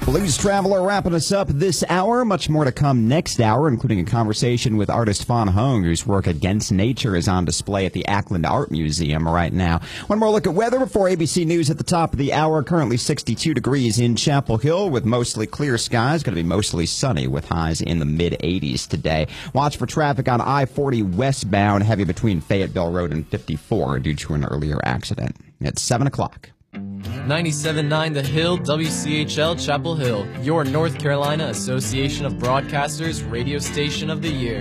Blues Traveler wrapping us up this hour. Much more to come next hour, including a conversation with artist Fawn Hung, whose work Against Nature is on display at the Ackland Art Museum right now. One more look at weather before ABC News at the top of the hour. Currently 62 degrees in Chapel Hill with mostly clear skies. Going to be mostly sunny with highs in the mid-80s today. Watch for traffic on I-40 westbound, heavy between Fayetteville Road and 54 due to an earlier accident. It's 7 o'clock. 97.9 The Hill, WCHL Chapel Hill, your North Carolina Association of Broadcasters radio station of the year.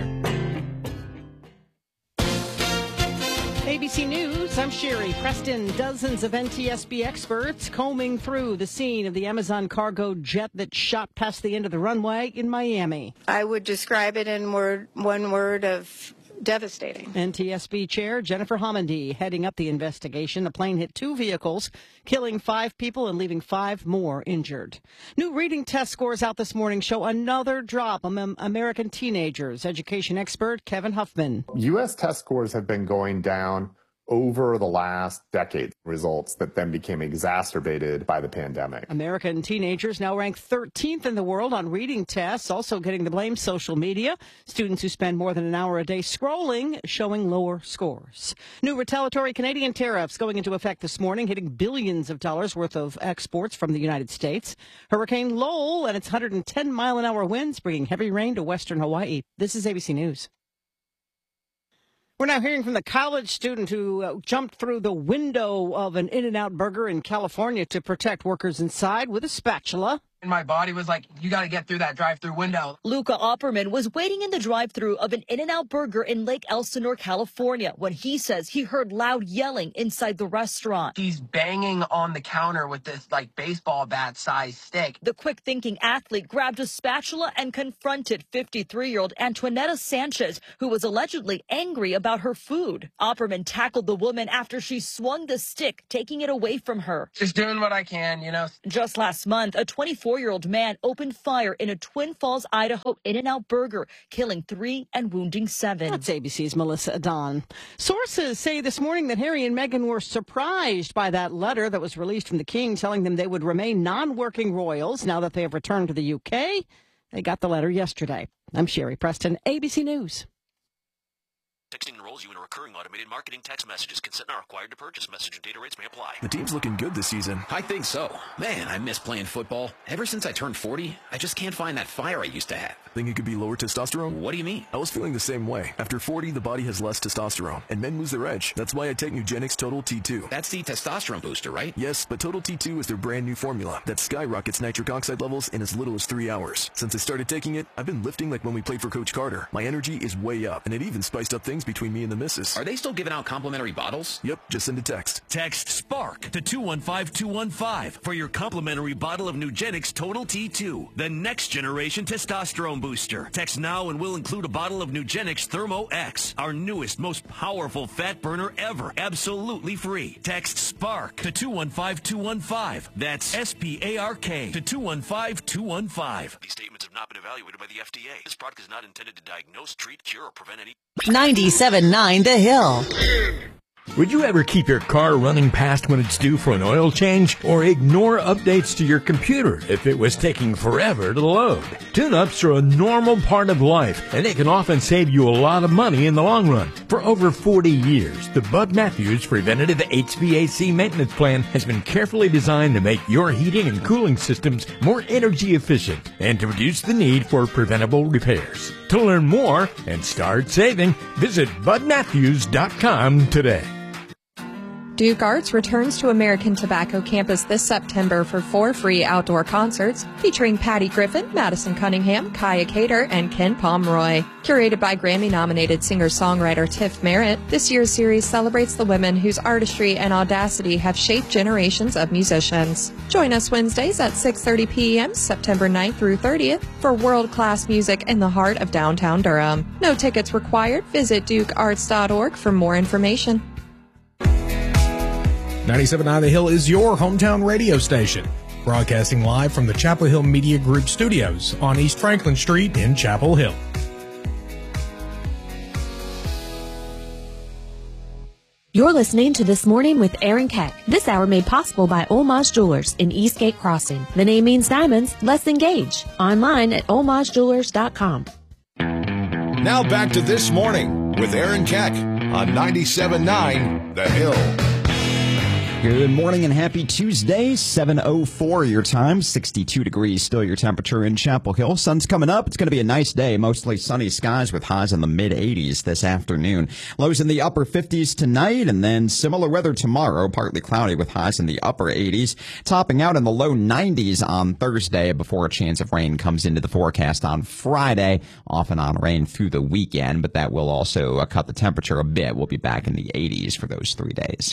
ABC News, I'm Sherry Preston. Dozens of NTSB experts combing through the scene of the Amazon cargo jet that shot past the end of the runway in Miami. I would describe it in one word of devastating. NTSB Chair Jennifer Homendy heading up the investigation. The plane hit 2 vehicles, killing 5 people and leaving 5 more injured. New reading test scores out this morning show another drop among American teenagers. Education expert Kevin Huffman. U.S. test scores have been going down over the last decade, results that then became exacerbated by the pandemic. American teenagers now rank 13th in the world on reading tests, also getting the blame social media. Students who spend more than an hour a day scrolling showing lower scores. New retaliatory Canadian tariffs going into effect this morning, hitting billions of dollars worth of exports from the United States. Hurricane Lowell and its 110-mile-an-hour winds bringing heavy rain to western Hawaii. This is ABC News. We're now hearing from the college student who jumped through the window of an In-N-Out Burger in California to protect workers inside with a spatula. And my body was like, you got to get through that drive-through window. Luca Opperman was waiting in the drive-through of an In-N-Out Burger in Lake Elsinore, California, when he says he heard loud yelling inside the restaurant. He's banging on the counter with this, baseball bat-sized stick. The quick-thinking athlete grabbed a spatula and confronted 53-year-old Antoinetta Sanchez, who was allegedly angry about her food. Opperman tackled the woman after she swung the stick, taking it away from her. Just doing what I can, Just last month, a 24-year-old man opened fire in a Twin Falls, Idaho In-N-Out Burger, killing 3 and wounding 7. That's ABC's Melissa Adon. Sources say this morning that Harry and Meghan were surprised by that letter that was released from the King telling them they would remain non-working royals now that they have returned to the UK. They got the letter yesterday. I'm Sherry Preston, ABC News. Texting enrolls you in a recurring automated marketing text messages. Consent not required to purchase. Message and data rates may apply. The team's looking good this season. I think so. Man, I miss playing football. Ever since I turned 40, I just can't find that fire I used to have. Think it could be lower testosterone? What do you mean? I was feeling the same way. After 40, the body has less testosterone, and men lose their edge. That's why I take Nugenix Total T2. That's the testosterone booster, right? Yes, but Total T2 is their brand new formula that skyrockets nitric oxide levels in as little as 3 hours. Since I started taking it, I've been lifting like when we played for Coach Carter. My energy is way up, and it even spiced up things between me and the missus. Are they still giving out complimentary bottles? Yep, just send a text. Text SPARK to 215215 for your complimentary bottle of Nugenix Total T2, the next generation testosterone booster. Text now and we'll include a bottle of Nugenix Thermo X, our newest, most powerful fat burner ever, absolutely free. Text SPARK to 215215. That's SPARK to 215215. These statements have not been evaluated by the FDA. This product is not intended to diagnose, treat, cure, or prevent any... 97.9 The Hill. Would you ever keep your car running past when it's due for an oil change? Or ignore updates to your computer if it was taking forever to load? Tune-ups are a normal part of life, and it can often save you a lot of money in the long run. For over 40 years, the Bud Matthews Preventative HVAC Maintenance Plan has been carefully designed to make your heating and cooling systems more energy efficient and to reduce the need for preventable repairs. To learn more and start saving, visit budmatthews.com today. Duke Arts returns to American Tobacco Campus this September for 4 free outdoor concerts featuring Patty Griffin, Madison Cunningham, Kaya Cater, and Ken Pomeroy. Curated by Grammy-nominated singer-songwriter Tiff Merritt, this year's series celebrates the women whose artistry and audacity have shaped generations of musicians. Join us Wednesdays at 6:30 p.m. September 9th through 30th for world-class music in the heart of downtown Durham. No tickets required. Visit dukearts.org for more information. 97.9 The Hill is your hometown radio station, broadcasting live from the Chapel Hill Media Group studios on East Franklin Street in Chapel Hill. You're listening to This Morning with Aaron Keck. This hour made possible by Olmaz Jewelers in Eastgate Crossing. The name means diamonds. Let's engage. Online at olmazjewelers.com. Now back to This Morning with Aaron Keck on 97.9 The Hill. Good morning and happy Tuesday, 7:04 your time, 62 degrees still your temperature in Chapel Hill. Sun's coming up. It's going to be a nice day, mostly sunny skies with highs in the mid-80s this afternoon. Lows in the upper 50s tonight, and then similar weather tomorrow, partly cloudy with highs in the upper 80s, topping out in the low 90s on Thursday before a chance of rain comes into the forecast on Friday, off and on rain through the weekend, but that will also cut the temperature a bit. We'll be back in the 80s for those 3 days.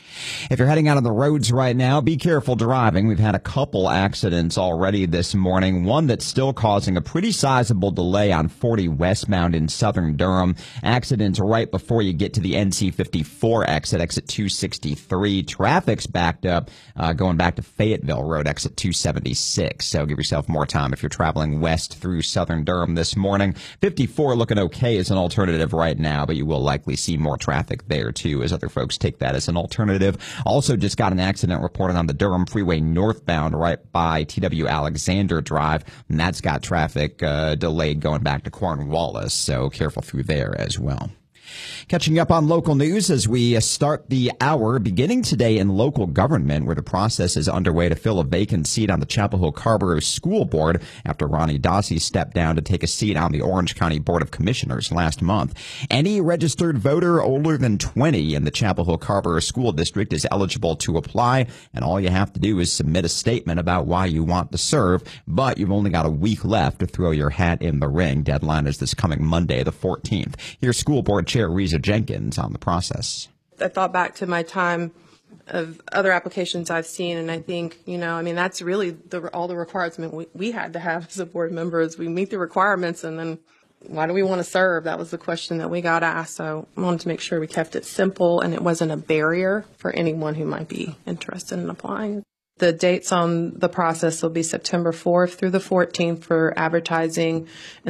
If you're heading out on the roads right now, be careful driving. We've had a couple accidents already this morning, one that's still causing a pretty sizable delay on 40 westbound in southern Durham. Accidents right before you get to the NC 54 exit 263. Traffic's backed up going back to Fayetteville Road, exit 276. So give yourself more time if you're traveling west through southern Durham this morning. 54 looking okay as an alternative right now, but you will likely see more traffic there too as other folks take that as an alternative. Also just got an accident reported on the Durham Freeway northbound right by TW Alexander Drive, and that's got traffic delayed going back to Cornwallis, so careful through there as well. Catching up on local news as we start the hour, beginning today in local government, where the process is underway to fill a vacant seat on the Chapel Hill Carrboro School Board after Ronnie Dossi stepped down to take a seat on the Orange County Board of Commissioners last month. Any registered voter older than 20 in the Chapel Hill Carrboro School District is eligible to apply, and all you have to do is submit a statement about why you want to serve, but you've only got a week left to throw your hat in the ring. Deadline is this coming Monday, the 14th. Here's School Board Chair Reza Jenkins on the process. I thought back to my time of other applications I've seen, and I think, that's really all the requirements we had to have as a board member is we meet the requirements, and then why do we want to serve? That was the question that we got asked, so I wanted to make sure we kept it simple and it wasn't a barrier for anyone who might be interested in applying. The dates on the process will be September 4th through the 14th for advertising, and